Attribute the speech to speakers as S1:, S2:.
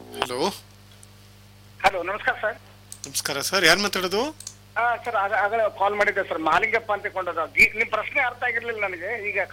S1: Hello.
S2: Hello, ನಮಸ್ಕಾರ sir.
S1: ನಮಸ್ಕಾರ sir, ಯಾರು ಮಾತಾಡೋದು?
S2: ಸರ್, ಆಗಲೇ ಕಾಲ್ ಮಾಡಿದ್ದೆ ಸರ್, ಮಹಾಲಿಂಗಪ್ಪ ಅಂತ ಕೊಂಡದ. ನಿಮ್ ಪ್ರಶ್ನೆ ಅರ್ಥ ಆಗಿರ್ಲಿಲ್ಲ ನನಗೆ. ಈಗ